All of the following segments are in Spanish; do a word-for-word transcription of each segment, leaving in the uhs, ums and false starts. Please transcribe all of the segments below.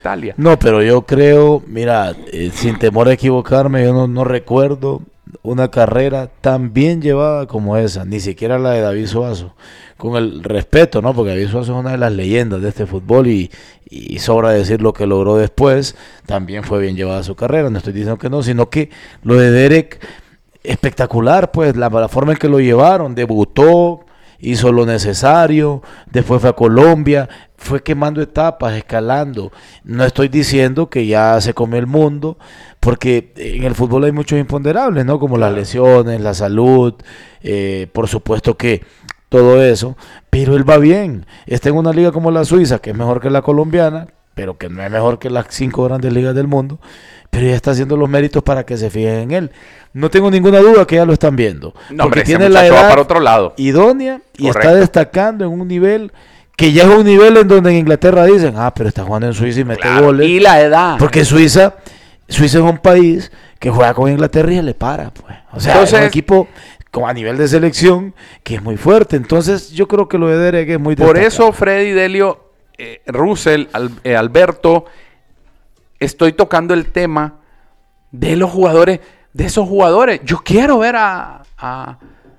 Italia. No, pero yo creo, mira, eh, sin temor a equivocarme, yo no, no recuerdo una carrera tan bien llevada como esa, ni siquiera la de David Suazo, con el respeto, ¿no? Porque David Suazo es una de las leyendas de este fútbol y, y sobra decir lo que logró después, también fue bien llevada su carrera, no estoy diciendo que no, sino que lo de Derek, espectacular, pues, la, la forma en que lo llevaron, debutó, hizo lo necesario, después fue a Colombia, fue quemando etapas, escalando. No estoy diciendo que ya se comió el mundo, porque en el fútbol hay muchos imponderables, ¿no? Como las lesiones, la salud, eh, por supuesto que todo eso, pero él va bien. Está en una liga como la Suiza, que es mejor que la colombiana, pero que no es mejor que las cinco grandes ligas del mundo, pero ya está haciendo los méritos para que se fijen en él. No tengo ninguna duda que ya lo están viendo. No, porque hombre, tiene ese la muchacho va edad para otro lado. idónea y Correcto. está destacando en un nivel que ya es un nivel en donde en Inglaterra dicen, ah, pero está jugando en Suiza y mete Claro, goles. y la edad. Porque Suiza, Suiza es un país que juega con Inglaterra y se le para, pues. O sea, Entonces, es un equipo como a nivel de selección que es muy fuerte. Entonces, yo creo que lo de Derek es muy Por destacable. eso, Freddy, Delio, eh, Russell, Al- eh, Alberto, estoy tocando el tema de los jugadores, de esos jugadores. Yo quiero ver a, a,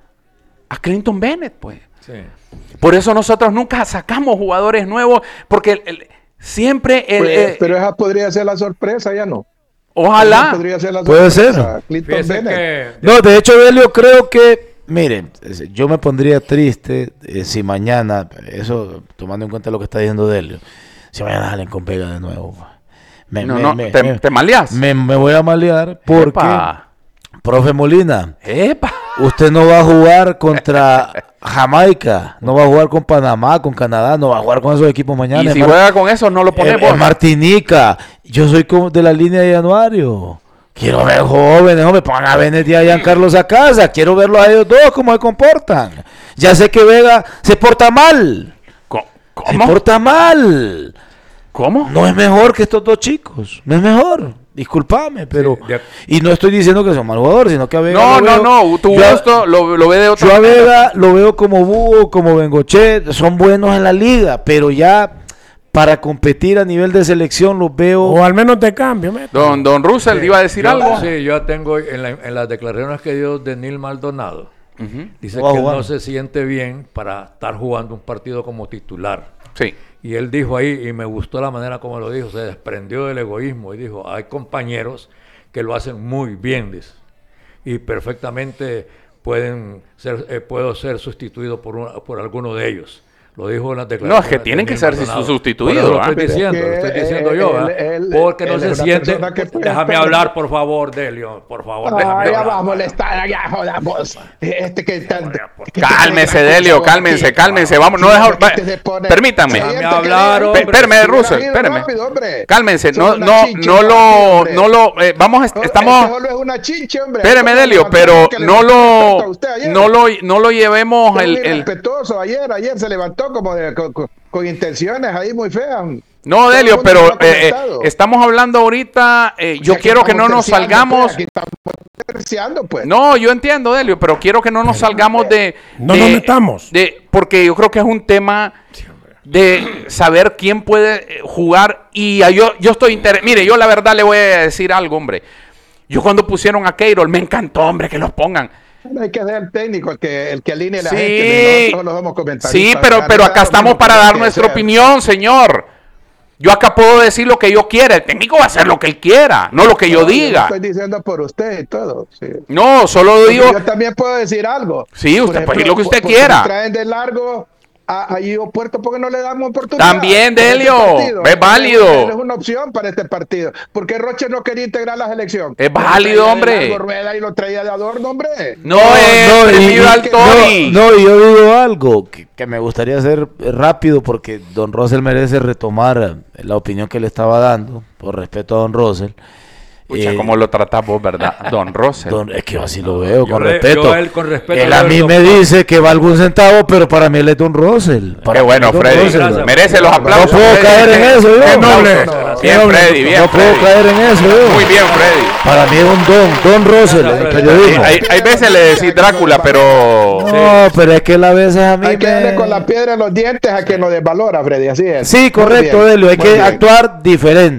a Clinton Bennett, pues. Sí. Por eso nosotros nunca sacamos jugadores nuevos, porque el- el- siempre el, Pues, eh, pero esa podría ser la sorpresa, ya no. Esa ojalá. podría ser la Puede sorpresa, ser. Clinton Fíjese Bennett. que No, de hecho, Delio, creo que, miren, es- yo me pondría triste eh, si mañana, eso tomando en cuenta lo que está diciendo Delio, si mañana salen con Vega de nuevo. pues. Me, No, me- no, me- te, me- te maleas. me- me voy a malear porque, Epa. profe Molina, Epa. usted no va a jugar contra Jamaica, no va a jugar con Panamá, con Canadá, no va a jugar con esos equipos mañana. Y es si Mar- juega con eso, no lo es- ponemos. es Martinica, yo soy como de la línea de Januario. Quiero ver jóvenes, hombre, pongan a Bennett y a Giancarlos a casa. Quiero verlos a ellos dos, cómo se comportan. Ya sé que Vega se porta mal. Co- Se ¿Cómo? porta mal. ¿Cómo? No es mejor que estos dos chicos. No es mejor. Disculpame, pero... de- Y no estoy diciendo que son mal jugadores, sino que a Vega No, lo no, veo- no. Tu yo a- gusto lo, lo ve de otra Yo a manera. Vega lo veo como Búho, como Bengochea. Son buenos en la liga, pero ya para competir a nivel de selección los veo... O al menos de cambio, mete. Don, don Russell, Sí, ¿iba a decir yo- algo? Sí, yo tengo en, la- en las declaraciones que dio de Neil Maldonado. Ujú. Dice No va a que él jugar. no se siente bien para estar jugando un partido como titular. Sí. Y él dijo ahí, y me gustó la manera como lo dijo, se desprendió del egoísmo y dijo, hay compañeros que lo hacen muy bien, dice, y perfectamente pueden ser, eh, puedo ser sustituido por, una- por alguno de ellos. Lo dijo en las declaraciones. No, es que de tienen que Neil ser Maldonado. sustituidos, Por eso lo ¿ah? estoy Pero es diciendo, que lo estoy diciendo él- yo, ¿ah? él- Porque él no es se una siente... persona que puede Déjame estar- hablar, por favor, Delio, por favor, déjame Ah, ya hablar. va a molestar, ya jodamos. Este que tan- que Cálmese, te- Delio, cálmense, aquí. cálmense. Vamos, no Sí, deja... porque va- este se pone- Permítame. Ayer te Déjame quería- hablar, Pe- hombre. Espérame, Si Russell, hubiera ido espérame. rápido, hombre. Cálmense, Sos no, una no, chinche, no lo, hombre. no lo, eh, vamos, a- No, estamos, este solo es una chinche, hombre. espéreme, Esto Delio, fue pero levantado que le no levantó lo, a usted ayer. no lo, no lo llevemos Fue el, muy el, respetuoso ayer, ayer se levantó como de, con, con- con intenciones ahí muy feas. no, Todo el Delio, mundo pero lo ha eh, eh, comentado. estamos hablando ahorita, eh, yo O sea, aquí quiero que no estamos nos terciando, salgamos, pues, aquí estamos terciando, pues. no, yo entiendo, Delio, pero quiero que no nos salgamos de, No de- nos metamos. de, porque yo creo que es un tema de saber quién puede eh, jugar y a- yo, yo estoy interesado, mire, yo la verdad le voy a decir algo, hombre, yo cuando pusieron a Keirol me encantó, hombre, que los pongan. Hay que ser el técnico, el que, el que alinee a la Sí, gente. Nosotros los somos comentaristas. sí, pero, Claro, pero acá claro, estamos mismo para que dar que nuestra sea. opinión, señor. Yo acá puedo decir lo que yo quiera. El técnico va a hacer lo que él quiera, no lo que yo No, diga. no estoy diciendo por usted y todo. Sí. No, solo Porque digo. yo también puedo decir algo. Sí, Por usted puede decir lo que por- usted porque quiera. nos traen de largo a, a Gio Puerto porque no le damos oportunidad. También, para este Delio, partido. es válido. Él es una opción para este partido. Porque Roche no quería integrar la selección. Es Lo traía válido, de hombre. largo Rueda y lo traía de adorno, hombre. No, es no, y- premio y- al Tony. no, no, y yo digo algo que, que me gustaría hacer rápido porque Don Russell merece retomar eh, la opinión que le estaba dando, por respeto a Don Russell. Pucha, Eh, cómo lo tratás vos, ¿verdad? Don Russell. Don- es que yo así lo veo, Yo con le- respeto. yo a él con respeto Él le a doy mí dos me pasos. dice que va algún centavo, pero para mí él es Don Russell. Para Qué mí bueno, es Don Freddy. Russell. Gracias. Merece los No aplausos. No puedo Freddy. caer en eso, yo. Qué noble. aplausos. Qué Bien, noble. Freddy, bien, No puedo Freddy. caer en eso, yo. Muy bien, Freddy. Para mí es un Don, Don Russell, Gracias, el Freddy. periodismo. Hay, hay veces le decís Drácula, pero... No, pero es que él a veces a mí Hay que darle me... con la piedra en los dientes a quien nos desvalora, Freddy. Así es. Sí, Muy correcto, bien, Delio. Hay muy que bien. actuar diferente.